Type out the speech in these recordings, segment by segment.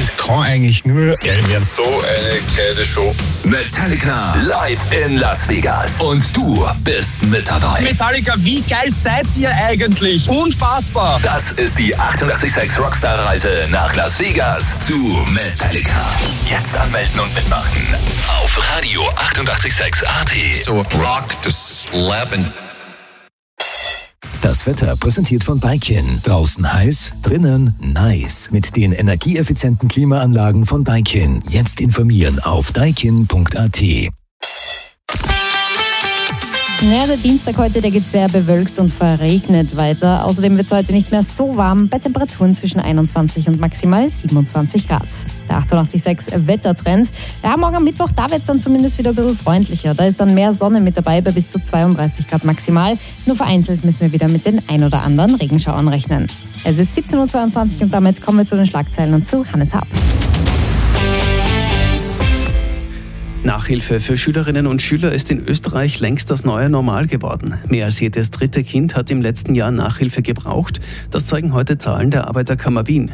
Das kann eigentlich nur geil werden. So eine geile Show. Metallica live in Las Vegas. Und du bist mit dabei. Metallica, wie geil seid ihr eigentlich? Unfassbar. Das ist die 88.6 Rockstar-Reise nach Las Vegas zu Metallica. Jetzt anmelden und mitmachen auf Radio 88.6 AT. So rock das Leben. Das Wetter präsentiert von Daikin. Draußen heiß, drinnen nice. Mit den energieeffizienten Klimaanlagen von Daikin. Jetzt informieren auf daikin.at. Ja, der Dienstag heute, der geht sehr bewölkt und verregnet weiter. Außerdem wird es heute nicht mehr so warm, bei Temperaturen zwischen 21 und maximal 27 Grad. Der 88.6 Wettertrend. Ja, morgen am Mittwoch, da wird es dann zumindest wieder ein bisschen freundlicher. Da ist dann mehr Sonne mit dabei, bei bis zu 32 Grad maximal. Nur vereinzelt müssen wir wieder mit den ein oder anderen Regenschauern rechnen. Es ist 17.22 Uhr und damit kommen wir zu den Schlagzeilen und zu Hannes Haab. Nachhilfe für Schülerinnen und Schüler ist in Österreich längst das neue Normal geworden. Mehr als jedes dritte Kind hat im letzten Jahr Nachhilfe gebraucht. Das zeigen heute Zahlen der Arbeiterkammer Wien.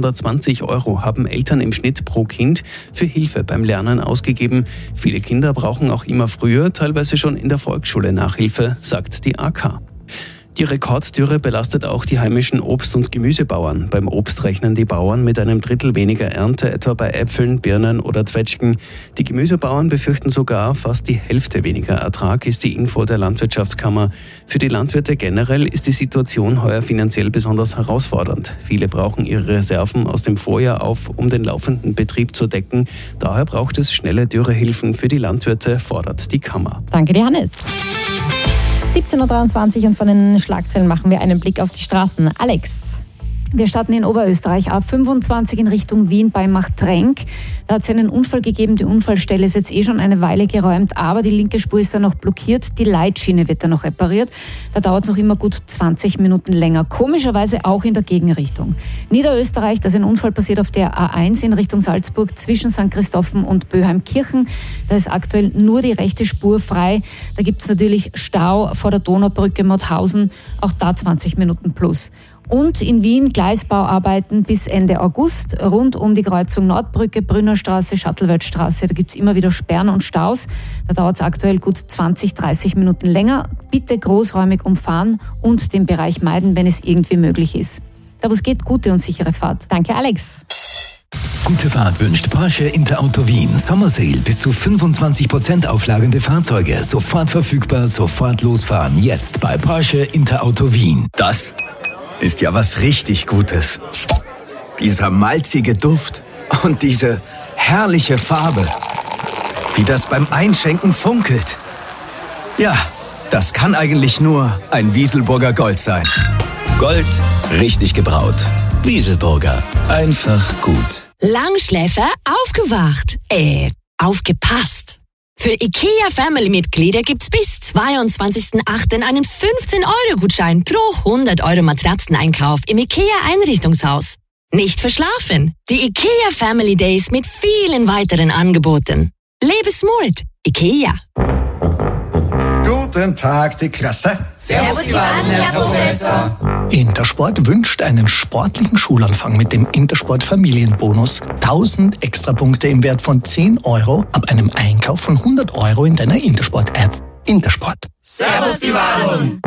720 € haben Eltern im Schnitt pro Kind für Hilfe beim Lernen ausgegeben. Viele Kinder brauchen auch immer früher, teilweise schon in der Volksschule Nachhilfe, sagt die AK. Die Rekorddürre belastet auch die heimischen Obst- und Gemüsebauern. Beim Obst rechnen die Bauern mit einem Drittel weniger Ernte, etwa bei Äpfeln, Birnen oder Zwetschgen. Die Gemüsebauern befürchten sogar fast die Hälfte weniger Ertrag, ist die Info der Landwirtschaftskammer. Für die Landwirte generell ist die Situation heuer finanziell besonders herausfordernd. Viele brauchen ihre Reserven aus dem Vorjahr auf, um den laufenden Betrieb zu decken. Daher braucht es schnelle Dürrehilfen für die Landwirte, fordert die Kammer. Danke dir, Hannes. 17.23 Uhr und von den Schlagzeilen machen wir einen Blick auf die Straßen. Alex. Wir starten in Oberösterreich, A25 in Richtung Wien bei Machtrenk. Da hat es einen Unfall gegeben. Die Unfallstelle ist jetzt schon eine Weile geräumt, aber die linke Spur ist da noch blockiert. Die Leitschiene wird da noch repariert. Da dauert es noch immer gut 20 Minuten länger. Komischerweise auch in der Gegenrichtung. Niederösterreich, da ist ein Unfall passiert auf der A1 in Richtung Salzburg zwischen St. Christophen und Böheimkirchen. Da ist aktuell nur die rechte Spur frei. Da gibt es natürlich Stau vor der Donaubrücke Mauthausen. Auch da 20 Minuten plus. Und in Wien Gleisbauarbeiten bis Ende August rund um die Kreuzung Nordbrücke, Brünnerstraße, Schattlewertstraße. Da gibt's immer wieder Sperren und Staus. Da dauert es aktuell gut 20-30 Minuten länger. Bitte großräumig umfahren und den Bereich meiden, wenn es irgendwie möglich ist. Da wo es geht, gute und sichere Fahrt. Danke, Alex. Gute Fahrt wünscht Porsche Interauto Wien. Sommersale bis zu 25% auflagende Fahrzeuge. Sofort verfügbar, sofort losfahren. Jetzt bei Porsche Interauto Wien. Das ist ja was richtig Gutes. Dieser malzige Duft und diese herrliche Farbe. Wie das beim Einschenken funkelt. Ja, das kann eigentlich nur ein Wieselburger Gold sein. Gold, richtig gebraut. Wieselburger, einfach gut. Langschläfer aufgewacht. Aufgepasst. Für IKEA-Family-Mitglieder gibt's bis 22.08. einen 15-Euro-Gutschein pro 100 € Matratzeneinkauf im IKEA-Einrichtungshaus. Nicht verschlafen. Die IKEA Family Days mit vielen weiteren Angeboten. Lebe smart. IKEA. Guten Tag, die Klasse. Servus, die Wahlen, Herr Professor. Intersport wünscht einen sportlichen Schulanfang mit dem Intersport Familienbonus. 1000 Extrapunkte im Wert von 10 € ab einem Einkauf von 100 € in deiner Intersport-App. Intersport. Servus, die Wahlen.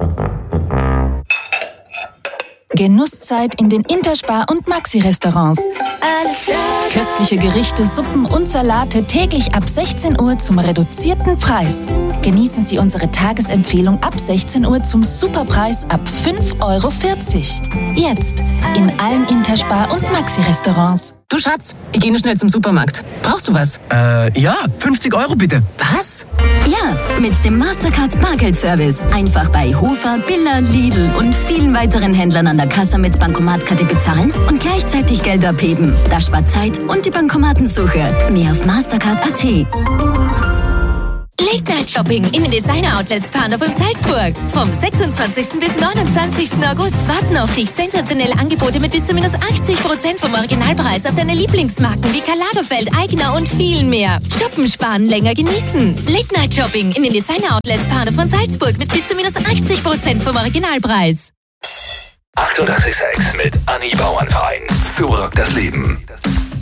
Genusszeit in den Interspar- und Maxi-Restaurants. Köstliche Gerichte, Suppen und Salate täglich ab 16 Uhr zum reduzierten Preis. Genießen Sie unsere Tagesempfehlung ab 16 Uhr zum Superpreis ab 5,40 €. Jetzt in allen Interspar- und Maxi-Restaurants. Du Schatz, ich gehe nur schnell zum Supermarkt. Brauchst du was? Ja, 50 € bitte. Was? Ja, mit dem Mastercard Bargeldservice. Einfach bei Hofer, Billa, Lidl und vielen weiteren Händlern an der Kasse mit Bankomatkarte bezahlen und gleichzeitig Geld abheben. Das spart Zeit und die Bankomatensuche. Mehr auf Mastercard.at. Late-Night-Shopping in den Designer-Outlets Panov und Salzburg. Vom 26. bis 29. August warten auf dich sensationelle Angebote mit bis zu minus 80% vom Originalpreis auf deine Lieblingsmarken wie Karl Lagerfeld, Aigner und vielen mehr. Shoppen, sparen, länger genießen. Late-Night-Shopping in den Designer-Outlets Panov und Salzburg mit bis zu minus 80% vom Originalpreis. 88.6 mit Anni Bauernfein. So rockt das Leben.